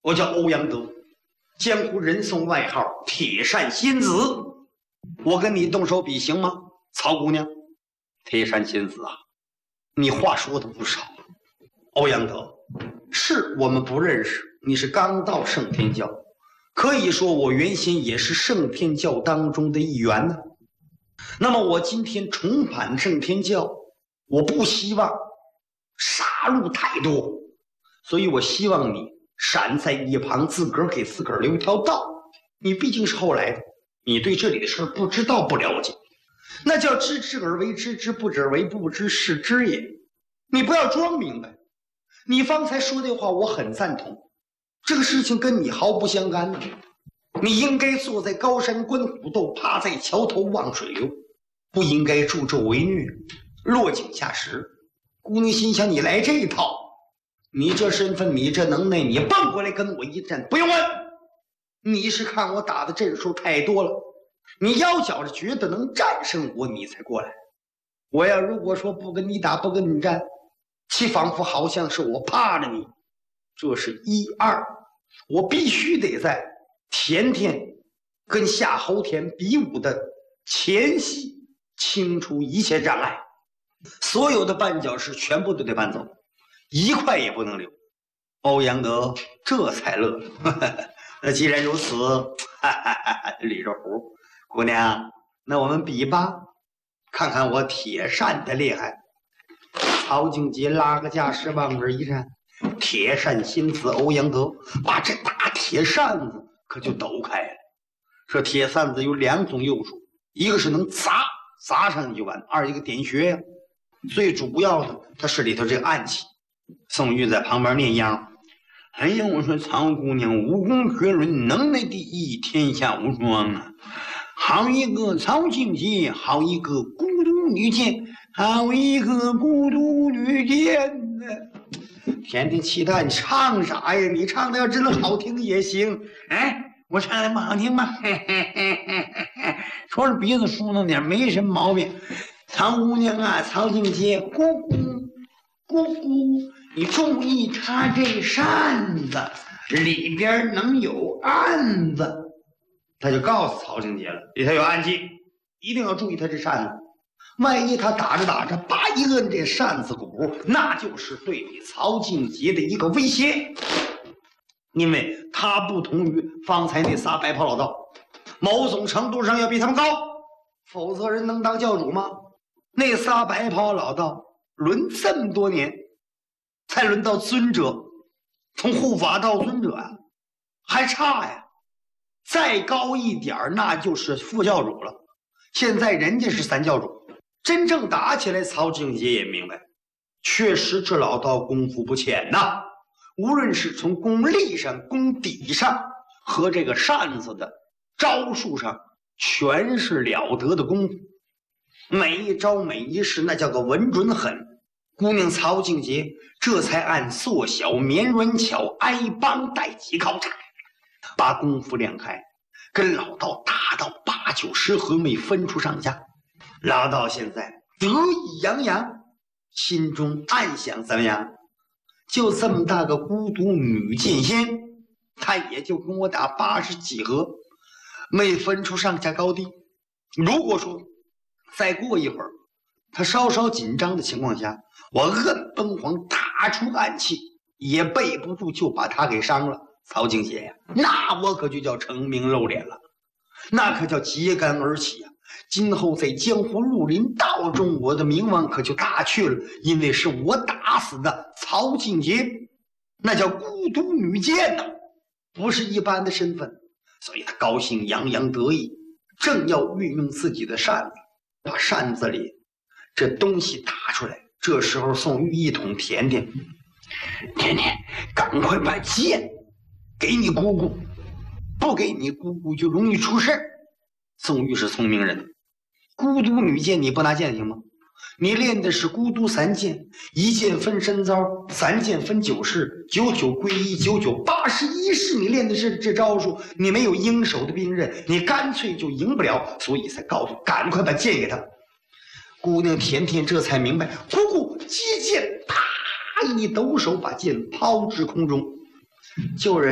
我叫欧阳德，江湖人送外号铁扇仙子。我跟你动手比行吗？曹姑娘，铁扇仙子啊，你话说的不少。欧阳德，是我们不认识，你是刚到圣天教，可以说我原先也是圣天教当中的一员呢。那么我今天重返圣天教，我不希望杀戮太多，所以我希望你闪在一旁，自个儿给自个儿留一条道。你毕竟是后来的，你对这里的事不知道不了解，那叫知之而为知之，不知而为不知，是知也。你不要装明白。你方才说的话我很赞同，这个事情跟你毫不相干。你应该坐在高山观虎斗，趴在桥头望水流，不应该助纣为虐，落井下石。姑娘心想，你来这一套，你这身份，你这能耐，你蹦过来跟我一战，不用问。你是看我打的阵数太多了，你腰脚着觉得能战胜我，你才过来。我要如果说不跟你打，不跟你战，其仿佛好像是我怕着你。这是一二，我必须得在甜甜跟夏侯田比武的前夕清除一切障碍，所有的绊脚石全部都得搬走，一块也不能留。欧阳德这才乐了，那既然如此，捋着胡，姑娘，那我们比吧，看看我铁扇的厉害。曹敬杰拉个架势往这一站，铁扇仙子欧阳德把这大铁扇子可就抖开了。这铁扇子有两种用处，一个是能砸上去就完，二一个点穴呀。最主要的，它是里头这个暗器。宋玉在旁边念秧。哎呀，我说曹姑娘武功绝伦，能耐第一，天下无双啊！好一个曹敬杰，好一个孤独女剑，好一个孤独女剑呢！甜甜气蛋，你唱啥呀？你唱的要真好听也行。哎，我唱的不好听吗？说是鼻子梳弄点，没什么毛病。曹姑娘啊，曹敬杰，姑姑，你注意他这扇子里边能有暗子。他就告诉曹敬杰了，里头有暗器，一定要注意他这扇子。万一他打着打着，叭一摁这扇子鼓，那就是对你曹敬杰的一个威胁。因为他不同于方才那仨白袍老道，某种程度上要比他们高，否则人能当教主吗？那仨白袍老道轮这么多年，才轮到尊者，从护法到尊者啊，还差呀。再高一点那就是副教主了。现在人家是三教主，真正打起来，曹敬杰也明白，确实这老道功夫不浅呐。无论是从功力上、功底上和这个扇子的招数上，全是了得的功夫。每一招每一式，那叫个稳准狠。姑娘曹敬杰这才按缩小绵软巧，挨帮带几靠柴，把功夫练开，跟老道打到8、9、10合没分出上下。老道现在得意洋洋，心中暗想怎么样？就这么大个孤独女剑仙，他也就跟我打80几合，没分出上下高低。如果说再过一会儿，他稍稍紧张的情况下，我摁崩簧打出暗器，也背不住就把他给伤了。曹敬杰呀，那我可就叫成名露脸了，那可叫揭竿而起呀！今后在江湖绿林道中，我的名望可就大去了，因为是我打死的曹敬杰，那叫孤独女剑呐，不是一般的身份。所以他高兴洋洋得意，正要运用自己的扇子，把扇子里这东西打出来。这时候宋玉一捅甜甜，赶快把剑给你姑姑，不给你姑姑就容易出事。宋玉是聪明人，孤独女剑你不拿剑行吗？你练的是孤独3剑，一剑分身招，3剑分9式，99归一，99 81式，你练的是这招数，你没有应手的兵刃，你干脆就赢不了，所以才告诉赶快把剑给他。姑娘甜甜这才明白，姑姑接剑，啪一抖手把剑抛至空中，救人。